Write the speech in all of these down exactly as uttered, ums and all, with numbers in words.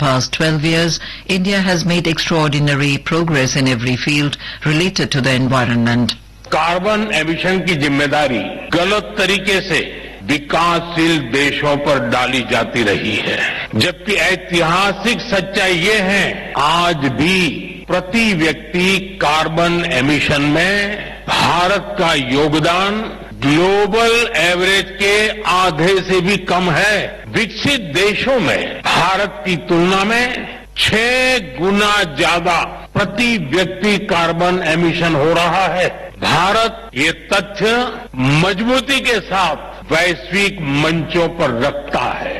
past twelve years, India has made extraordinary progress in every field related to the environment. Carbon emission की जिम्मेदारी गलत तरीके से विकासशील देशों पर डाली जाती रही है, जबकि ऐतिहासिक सच्चाई ये है आज भी प्रति व्यक्ति कार्बन एमिशन में भारत का योगदान ग्लोबल एवरेज के आधे से भी कम है। विकसित देशों में भारत की तुलना में छह गुना ज्यादा प्रति व्यक्ति कार्बन एमिशन हो रहा है। भारत ये तथ्य मजबूती के साथ वैश्विक मंचों पर रखता है।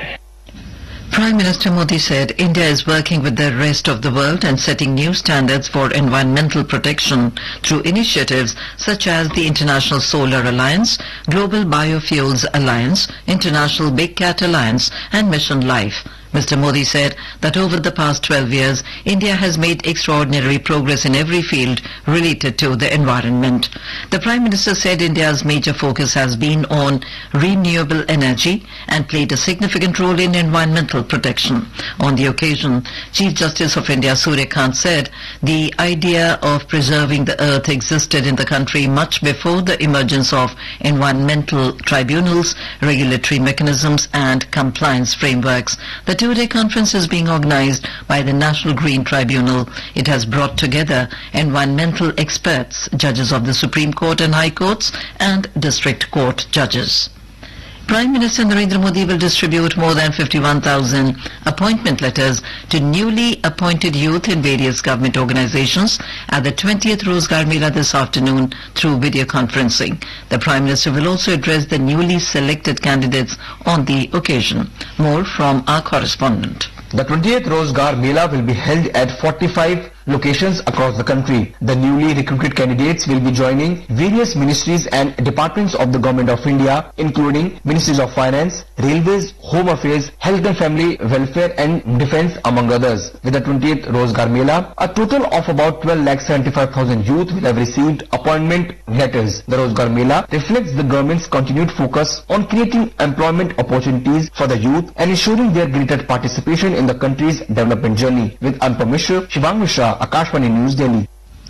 Prime Minister Modi said India is working with the rest of the world and setting new standards for environmental protection through initiatives such as the International Solar Alliance, Global Biofuels Alliance, International Big Cat Alliance and Mission Life. Mister Modi said that over the past twelve years, India has made extraordinary progress in every field related to the environment. The Prime Minister said India's major focus has been on renewable energy and played a significant role in environmental protection. On the occasion, Chief Justice of India Surya Kant said the idea of preserving the earth existed in the country much before the emergence of environmental tribunals, regulatory mechanisms and compliance frameworks. The two-day conference is being organized by the National Green Tribunal. It has brought together environmental experts, judges of the Supreme Court and High Courts and District Court judges. Prime Minister Narendra Modi will distribute more than fifty-one thousand appointment letters to newly appointed youth in various government organizations at the twentieth Rozgar Mela this afternoon through video conferencing. The Prime Minister will also address the newly selected candidates on the occasion. More from our correspondent. The twentieth Rozgar Mela will be held at forty-five locations across the country. The newly recruited candidates will be joining various ministries and departments of the Government of India, including Ministries of Finance, Railways, Home Affairs, Health and Family Welfare and Defence, among others. With the twentieth Rozgar Mela, a total of about twelve lakh seventy-five thousand youth will have received appointment letters. The Rozgar Mela reflects the government's continued focus on creating employment opportunities for the youth and ensuring their greater participation in the country's development journey. With Anupam Mishra, Shivang Mishra, Akashvani News, Delhi.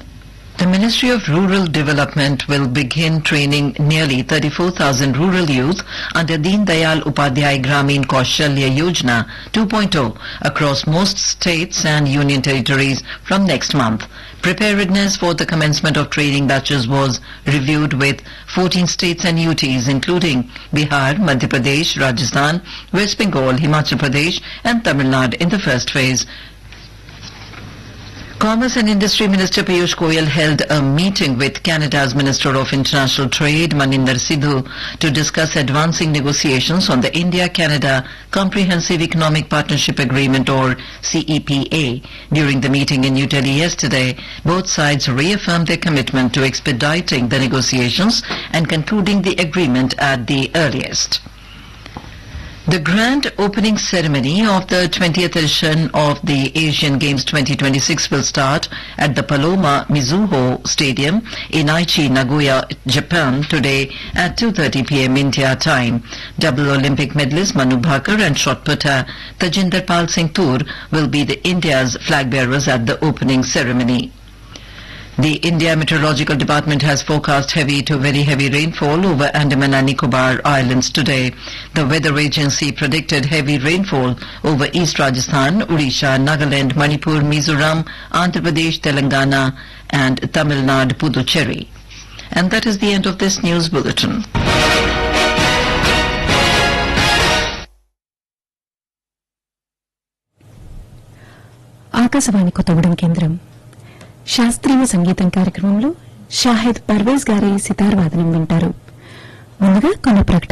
The Ministry of Rural Development will begin training nearly thirty-four thousand rural youth under Deen Dayal Upadhyay Gramin Kaushalya Yojana two point oh across most states and union territories from next month. Preparedness for the commencement of training batches was reviewed with fourteen states and U Ts including Bihar, Madhya Pradesh, Rajasthan, West Bengal, Himachal Pradesh and Tamil Nadu in the first phase. Commerce and Industry Minister Piyush Goyal held a meeting with Canada's Minister of International Trade, Maninder Sidhu, to discuss advancing negotiations on the India-Canada Comprehensive Economic Partnership Agreement or C E P A. During the meeting in New Delhi yesterday, both sides reaffirmed their commitment to expediting the negotiations and concluding the agreement at the earliest. The grand opening ceremony of the twentieth edition of the Asian Games twenty twenty-six will start at the Paloma Mizuho Stadium in Aichi, Nagoya, Japan today at two thirty p m India time. Double Olympic medalist Manu Bhaker and shot putter Tajinder Pal Singh Toor will be the India's flag bearers at the opening ceremony. The India Meteorological Department has forecast heavy to very heavy rainfall over Andaman and Nicobar Islands today. The weather agency predicted heavy rainfall over East Rajasthan, Odisha, Nagaland, Manipur, Mizoram, Andhra Pradesh, Telangana and Tamil Nadu, Puducherry. And that is the end of this news bulletin. Akashvani Kothagudem కేంద్రం శాస్త్రీయ సంగీతం కార్యక్రమంలో షాహిద్ పర్వేజ్ గారి సితార్ వాదనం వింటారు. ముందుగా కొన్ని ప్రకటనలు.